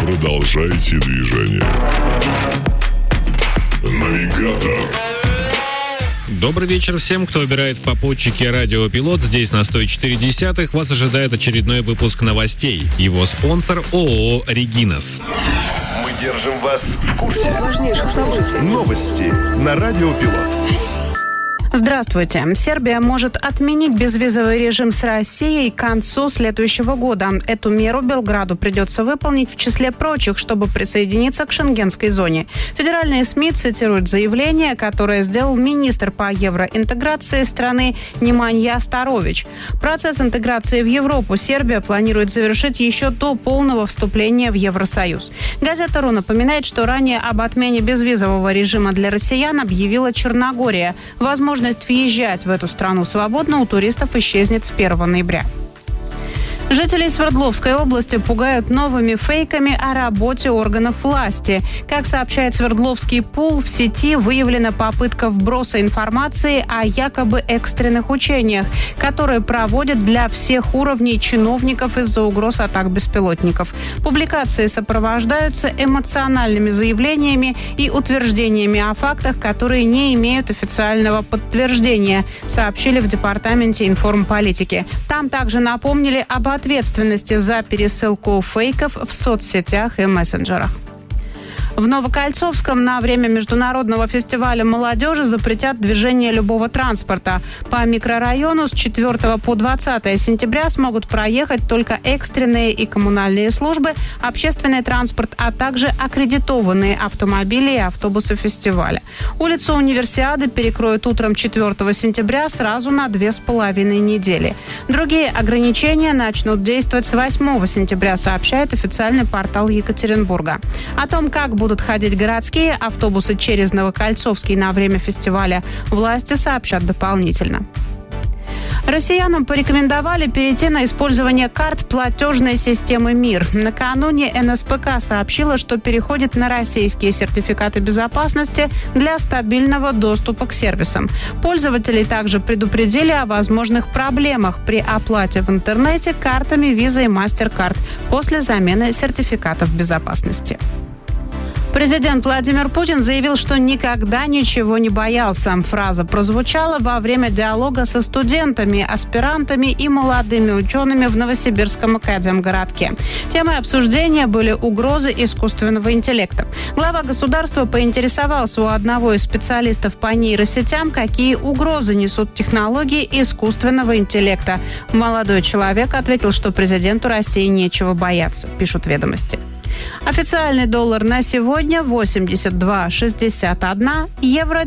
Продолжайте движение. Навигатор. Добрый вечер всем, кто выбирает в попутчике радио «Пилот». Здесь на 104.10 вас ожидает очередной выпуск новостей. Его спонсор ООО «Регинас». Мы держим вас в курсе важнейших событий. Новости на радио «Пилот». Здравствуйте. Сербия может отменить безвизовый режим с Россией к концу следующего года. Эту меру Белграду придется выполнить в числе прочих, чтобы присоединиться к шенгенской зоне. Федеральные СМИ цитируют заявление, которое сделал министр по евроинтеграции страны Неманья Старович. Процесс интеграции в Европу Сербия планирует завершить еще до полного вступления в Евросоюз. Газета «Ру» напоминает, что ранее об отмене безвизового режима для россиян объявила Черногория. Возможность въезжать в эту страну свободно у туристов исчезнет с 1 ноября. Жителей Свердловской области пугают новыми фейками о работе органов власти. Как сообщает Свердловский пул, в сети выявлена попытка вброса информации о якобы экстренных учениях, которые проводят для всех уровней чиновников из-за угроз атак беспилотников. Публикации сопровождаются эмоциональными заявлениями и утверждениями о фактах, которые не имеют официального подтверждения, сообщили в Департаменте информполитики. Там также напомнили об ответственности за пересылку фейков в соцсетях и мессенджерах. В Новокольцовском на время международного фестиваля молодежи запретят движение любого транспорта. По микрорайону с 4 по 20 сентября смогут проехать только экстренные и коммунальные службы, общественный транспорт, а также аккредитованные автомобили и автобусы фестиваля. Улицу Универсиады перекроют утром 4 сентября сразу на 2,5 недели. Другие ограничения начнут действовать с 8 сентября, сообщает официальный портал Екатеринбурга. О том, как будут ходить городские автобусы через Новокольцовский на время фестиваля, власти сообщат дополнительно. Россиянам порекомендовали перейти на использование карт платежной системы МИР. Накануне НСПК сообщила, что переходит на российские сертификаты безопасности для стабильного доступа к сервисам. Пользователей также предупредили о возможных проблемах при оплате в интернете картами Visa и MasterCard после замены сертификатов безопасности. Президент Владимир Путин заявил, что никогда ничего не боялся. Фраза прозвучала во время диалога со студентами, аспирантами и молодыми учеными в Новосибирском академгородке. Темой обсуждения были угрозы искусственного интеллекта. Глава государства поинтересовался у одного из специалистов по нейросетям, какие угрозы несут технологии искусственного интеллекта. Молодой человек ответил, что президенту России нечего бояться, пишут «Ведомости». Официальный доллар на сегодня 82,61, евро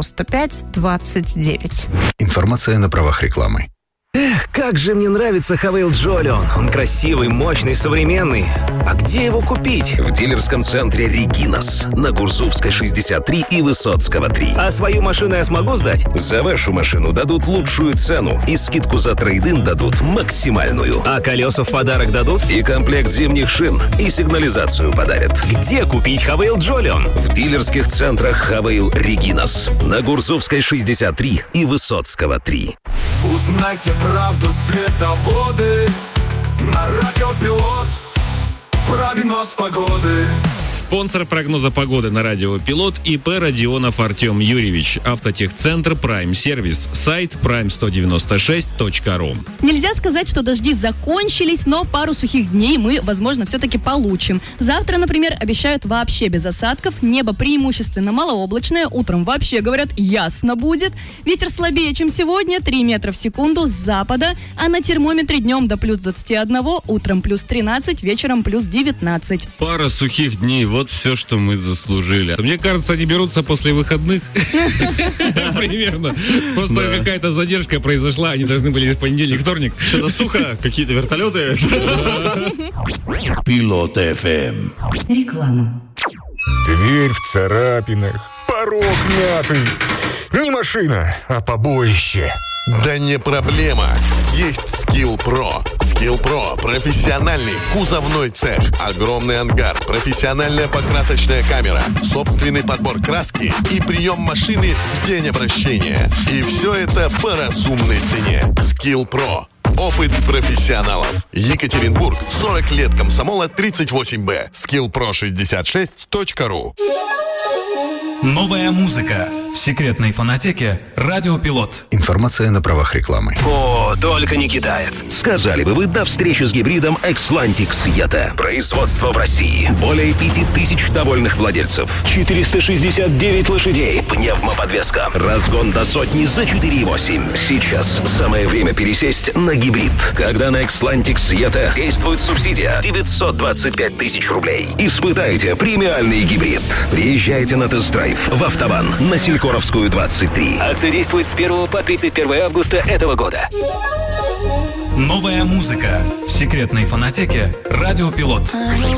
95,29. Информация на правах рекламы. Эх, как же мне нравится Хавейл Джолион. Он красивый, мощный, современный. А где его купить? В дилерском центре «Регинас» на Гурзувской 63 и Высоцкого 3. А свою машину я смогу сдать? За вашу машину дадут лучшую цену и скидку за трейд-ин дадут максимальную. А колеса в подарок дадут? И комплект зимних шин, и сигнализацию подарят. Где купить Хавейл Джолион? В дилерских центрах «Хавейл Регинас» на Гурзувской 63 и Высоцкого 3. Узнайте правду цветоводы на радио «Пилот». Прогноз погоды. Спонсор прогноза погоды на радио «Пилот» ИП Родионов Артем Юрьевич. Автотехцентр Prime Сервис. Сайт prime196.ru. Нельзя сказать, что дожди закончились, но пару сухих дней мы, возможно, все-таки получим. Завтра, например, обещают вообще без осадков. Небо преимущественно малооблачное. Утром вообще, говорят, ясно будет. Ветер слабее, чем сегодня. 3 метра в секунду с запада. А на термометре днем до плюс 21, утром плюс 13, вечером плюс 19. Пара сухих дней. Вот все, что мы заслужили. Мне кажется, они берутся после выходных. Примерно. Просто какая-то задержка произошла. Они должны были в понедельник, вторник. Что-то сухо, какие-то вертолеты. Пилот FM. Реклама. Дверь в царапинах, порог мятый. Не машина, а побоище. Да не проблема. Есть Skill Pro. Skill Pro – профессиональный кузовной цех, огромный ангар, профессиональная покрасочная камера, собственный подбор краски и прием машины в день обращения. И все это по разумной цене. Skill Pro. Опыт профессионалов. Екатеринбург, 40 лет комсомола 38Б. skillpro66.ru. Новая музыка в секретной фонотеке «Радио Пилот». Информация на правах рекламы. О, только не китаец. Сказали бы вы до встречи с гибридом Xlantix Yeta. Производство в России. Более 5000 довольных владельцев. 469 лошадей. Пневмоподвеска. Разгон до сотни за 4,8. Сейчас самое время пересесть на гибрид. Когда на Xlantix Yeta действует субсидия 925 тысяч рублей. Испытайте премиальный гибрид. Приезжайте на тест-драйв в Автобан на Селькоровскую, 23. Акция действует с 1 по 31 августа этого года. Новая музыка в секретной фонотеке «Радио Пилот».